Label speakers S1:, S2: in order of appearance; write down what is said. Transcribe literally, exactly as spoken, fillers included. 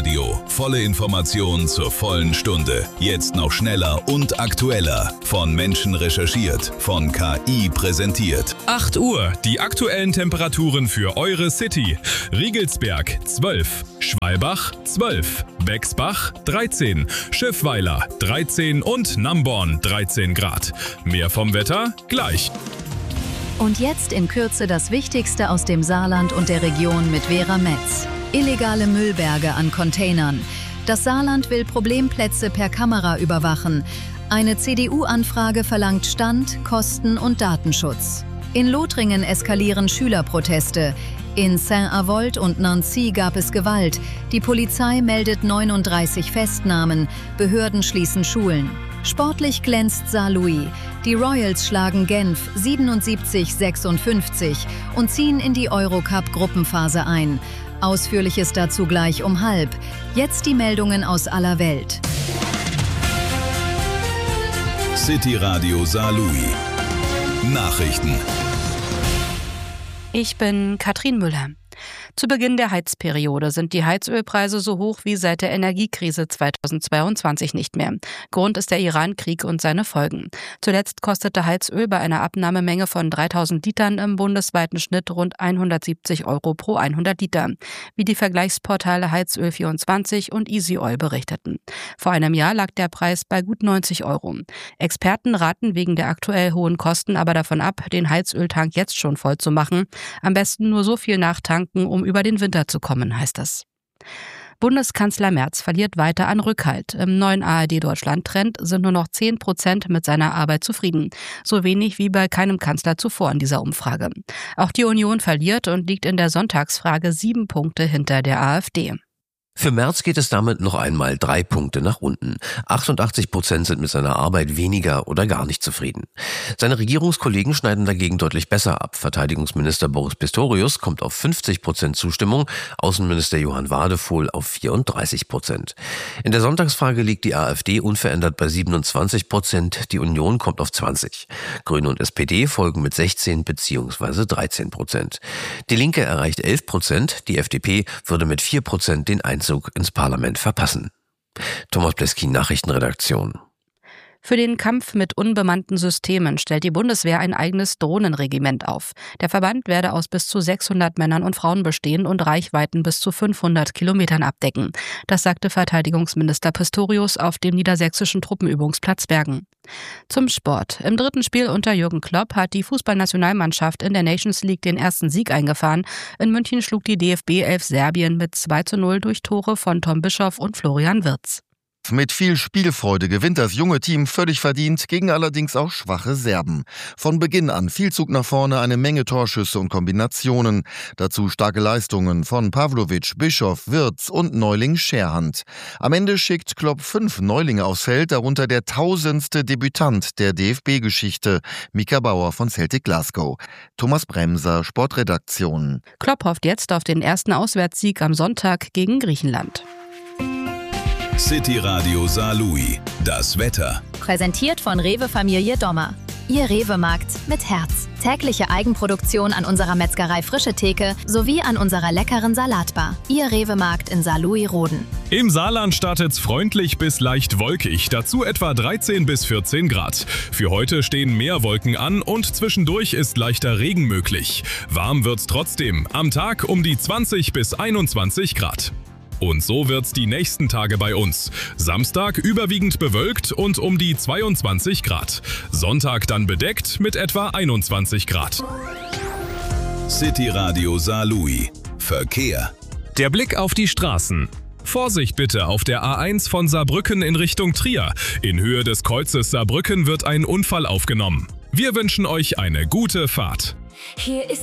S1: Radio. Volle Information zur vollen Stunde. Jetzt noch schneller und aktueller. Von Menschen recherchiert, von K I präsentiert.
S2: acht Uhr, die aktuellen Temperaturen für eure City. Riegelsberg zwölf, Schwalbach zwölf, Bexbach dreizehn, Schiffweiler dreizehn und Namborn dreizehn Grad. Mehr vom Wetter gleich.
S3: Und jetzt in Kürze das Wichtigste aus dem Saarland und der Region mit Vera Metz. Illegale Müllberge an Containern. Das Saarland will Problemplätze per Kamera überwachen. Eine C D U-Anfrage verlangt Stand, Kosten und Datenschutz. In Lothringen eskalieren Schülerproteste. In Saint-Avold und Nancy gab es Gewalt. Die Polizei meldet neununddreißig Festnahmen. Behörden schließen Schulen. Sportlich glänzt Saarlouis. Die Royals schlagen Genf siebenundsiebzig sechsundfünfzig und ziehen in die Eurocup-Gruppenphase ein. Ausführliches dazu gleich um halb. Jetzt die Meldungen aus aller Welt.
S1: City Radio Saarlouis. Nachrichten.
S4: Ich bin Katrin Müller. Zu Beginn der Heizperiode sind die Heizölpreise so hoch wie seit der Energiekrise zweitausendzweiundzwanzig nicht mehr. Grund ist der Iran-Krieg und seine Folgen. Zuletzt kostete Heizöl bei einer Abnahmemenge von dreitausend Litern im bundesweiten Schnitt rund hundertsiebzig Euro pro hundert Liter, wie die Vergleichsportale Heizöl vierundzwanzig und Easy Oil berichteten. Vor einem Jahr lag der Preis bei gut neunzig Euro. Experten raten wegen der aktuell hohen Kosten aber davon ab, den Heizöltank jetzt schon voll zu machen. Am besten nur so viel nachtanken, um über den Winter zu kommen, heißt es. Bundeskanzler Merz verliert weiter an Rückhalt. Im neuen A R D-Deutschland-Trend sind nur noch zehn Prozent mit seiner Arbeit zufrieden. So wenig wie bei keinem Kanzler zuvor in dieser Umfrage. Auch die Union verliert und liegt in der Sonntagsfrage sieben Punkte hinter der AfD.
S5: Für Merz geht es damit noch einmal drei Punkte nach unten. achtundachtzig Prozent sind mit seiner Arbeit weniger oder gar nicht zufrieden. Seine Regierungskollegen schneiden dagegen deutlich besser ab. Verteidigungsminister Boris Pistorius kommt auf fünfzig Prozent Zustimmung, Außenminister Johann Wadefuhl auf vierunddreißig Prozent. In der Sonntagsfrage liegt die AfD unverändert bei siebenundzwanzig Prozent, die Union kommt auf zwanzig. Grüne und S P D folgen mit sechzehn bzw. dreizehn Prozent. Die Linke erreicht elf Prozent, die F D P würde mit vier Prozent den Einzug ins Parlament verpassen. Thomas Pleskin, Nachrichtenredaktion.
S4: Für den Kampf mit unbemannten Systemen stellt die Bundeswehr ein eigenes Drohnenregiment auf. Der Verband werde aus bis zu sechshundert Männern und Frauen bestehen und Reichweiten bis zu fünfhundert Kilometern abdecken. Das sagte Verteidigungsminister Pistorius auf dem niedersächsischen Truppenübungsplatz Bergen. Zum Sport. Im dritten Spiel unter Jürgen Klopp hat die Fußballnationalmannschaft in der Nations League den ersten Sieg eingefahren. In München schlug die D F B elf Serbien mit zwei zu null durch Tore von Tom Bischoff und Florian Wirtz.
S6: Mit viel Spielfreude gewinnt das junge Team völlig verdient, gegen allerdings auch schwache Serben. Von Beginn an viel Zug nach vorne, eine Menge Torschüsse und Kombinationen. Dazu starke Leistungen von Pavlovic, Bischoff, Wirtz und Neuling Scherhand. Am Ende schickt Klopp fünf Neulinge aufs Feld, darunter der tausendste Debütant der D F B-Geschichte, Mika Bauer von Celtic Glasgow. Thomas Bremser, Sportredaktion.
S4: Klopp hofft jetzt auf den ersten Auswärtssieg am Sonntag gegen Griechenland.
S1: City Radio Saarlouis. Das Wetter.
S3: Präsentiert von Rewe Familie Dommer. Ihr Rewe-Markt mit Herz. Tägliche Eigenproduktion an unserer Metzgerei Frische Theke sowie an unserer leckeren Salatbar. Ihr Rewe-Markt in Saarlouis-Roden.
S2: Im Saarland startet's freundlich bis leicht wolkig, dazu etwa dreizehn bis vierzehn Grad. Für heute stehen mehr Wolken an und zwischendurch ist leichter Regen möglich. Warm wird's trotzdem, am Tag um die zwanzig bis einundzwanzig Grad. Und so wird's die nächsten Tage bei uns. Samstag überwiegend bewölkt und um die zweiundzwanzig Grad. Sonntag dann bedeckt mit etwa einundzwanzig Grad.
S1: City Radio Saarlouis. Verkehr.
S2: Der Blick auf die Straßen. Vorsicht bitte auf der A eins von Saarbrücken in Richtung Trier. In Höhe des Kreuzes Saarbrücken wird ein Unfall aufgenommen. Wir wünschen euch eine gute Fahrt.
S7: Hier ist